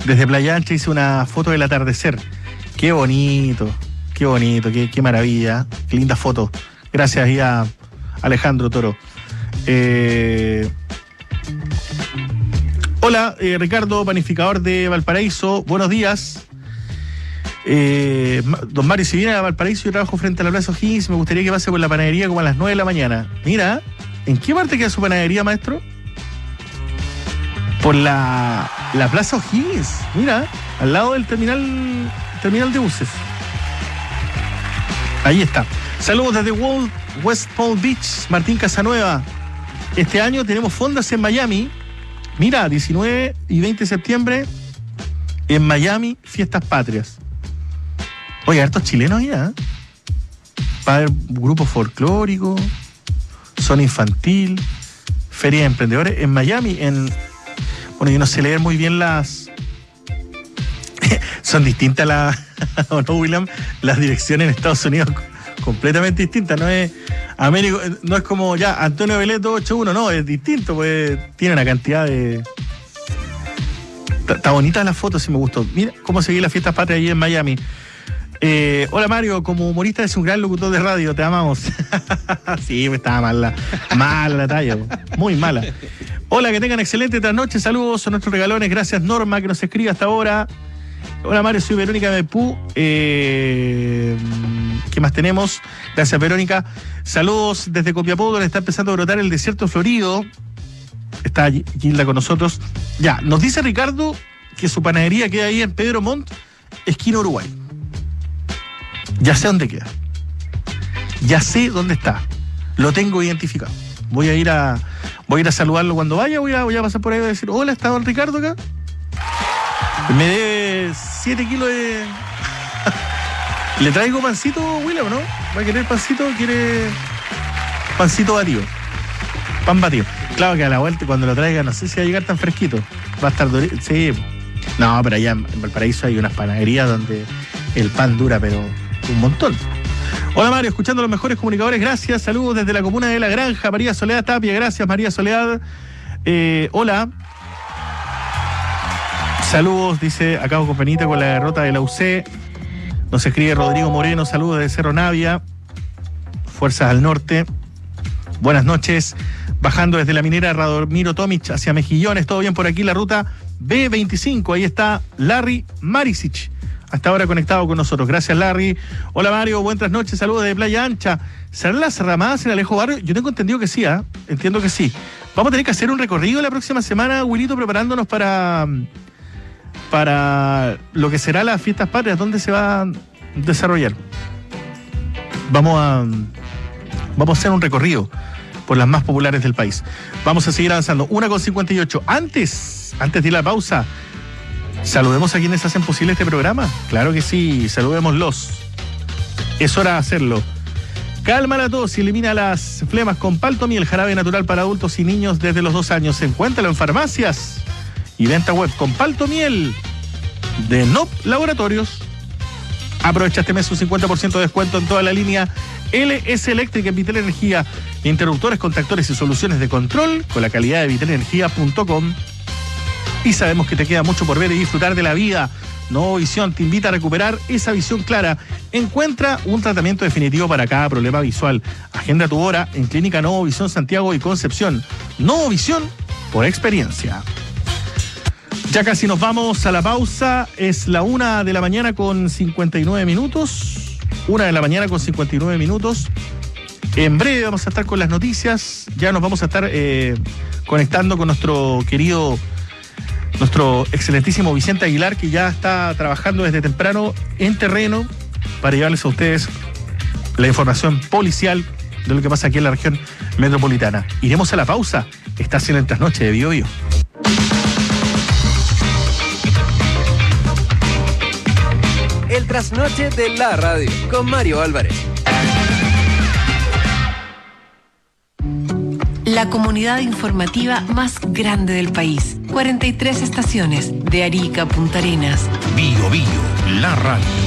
Desde Playa Ancha hice una foto del atardecer. Qué bonito, qué maravilla, qué linda foto. Gracias y a Alejandro Toro. Hola, Ricardo, panificador de Valparaíso, buenos días. Don Mario, si viene a Valparaíso, yo trabajo frente a la Plaza O'Higgins, me gustaría que pase por la panadería como a las 9 de la mañana. Mira, ¿en qué parte queda su panadería, maestro? Por la Plaza O'Higgins, mira, al lado del terminal de buses. Ahí está. Saludos desde West Palm Beach, Martín Casanueva. Este año tenemos fondas en Miami. Mira, 19 y 20 de septiembre en Miami, fiestas patrias. Oye, hartos chilenos ya. Va a haber grupo folclórico, zona infantil, feria de emprendedores en Miami. Bueno, yo no sé leer muy bien las... Son distintas ¿o no, William? Las direcciones en Estados Unidos completamente distintas. No es Américo, no es como ya Antonio Veleto 81, no, es distinto, pues tiene una cantidad de... Está bonita la foto, sí me gustó. Mira cómo seguí las fiestas patrias allí en Miami. Hola Mario, como humorista es un gran locutor de radio, te amamos. Sí, pues estaba mala la talla, muy mala. Hola, que tengan excelente trasnoche, saludos a nuestros regalones, gracias Norma que nos escribe hasta ahora. Hola Mario, soy Verónica Mepú. ¿Qué más tenemos? Gracias Verónica. Saludos desde Copiapó, donde está empezando a brotar el desierto florido. Está Gilda con nosotros. Ya, nos dice Ricardo que su panadería queda ahí en Pedro Montt, esquina Uruguay. Ya sé dónde queda. Ya sé dónde está. Lo tengo identificado. Voy a ir a saludarlo cuando vaya. Voy a pasar por ahí y voy a decir, hola, ¿está don Ricardo acá? Me debe 7 kilos de... ¿Le traigo pancito, William, no? ¿Va a querer pancito? ¿Quiere pancito batido? Pan batido. Claro que a la vuelta, cuando lo traiga, no sé si va a llegar tan fresquito. Va a estar durito. Sí. No, pero allá en Valparaíso hay unas panaderías donde el pan dura, pero un montón. Hola Mario, escuchando a los mejores comunicadores, gracias. Saludos desde la comuna de La Granja, María Soledad Tapia, gracias María Soledad. Hola. Saludos, dice acá con penita con la derrota de la UC. Nos escribe Rodrigo Moreno, saludos de Cerro Navia. Fuerzas al norte. Buenas noches. Bajando desde la minera Radomiro Tomic hacia Mejillones, todo bien por aquí, la ruta B25. Ahí está Larry Maricic, hasta ahora conectado con nosotros. Gracias, Larry. Hola, Mario, buenas noches, saludos de Playa Ancha. ¿Serán las ramadas en Alejo Barrio? Yo tengo entendido que sí, entiendo que sí. Vamos a tener que hacer un recorrido la próxima semana, Wilito, preparándonos para lo que será las fiestas patrias, ¿dónde se va a desarrollar? Vamos a hacer un recorrido por las más populares del país. Vamos a seguir avanzando. 1:58. Antes de ir a la pausa, saludemos a quienes hacen posible este programa. Claro que sí, saludémoslos. Es hora de hacerlo. Calma la tos y elimina las flemas con Paltomiel, jarabe natural para adultos y niños desde los 2 años. Encuéntralo en farmacias y venta web con Paltomiel de NOP Laboratorios. Aprovecha este mes un 50% de descuento en toda la línea LS Eléctrica en Vital Energía. Interruptores, contactores y soluciones de control con la calidad de vitalenergia.com. Y sabemos que te queda mucho por ver y disfrutar de la vida. Novo Visión te invita a recuperar esa visión clara. Encuentra un tratamiento definitivo para cada problema visual. Agenda tu hora en Clínica Novo Visión Santiago y Concepción. Novo Visión por experiencia. Ya casi nos vamos a la pausa. Es la 1 de la mañana con 59 minutos. 1 de la mañana con 59 minutos. En breve vamos a estar con las noticias. Ya nos vamos a estar conectando con nuestro excelentísimo Vicente Aguilar, que ya está trabajando desde temprano en terreno para llevarles a ustedes la información policial de lo que pasa aquí en la región metropolitana. Iremos a la pausa. Estás en el Trasnoche de Bio Bio. El Trasnoche de la radio con Mario Álvarez. La comunidad informativa más grande del país. 43 estaciones, de Arica a Punta Arenas. Bio Bio, la radio.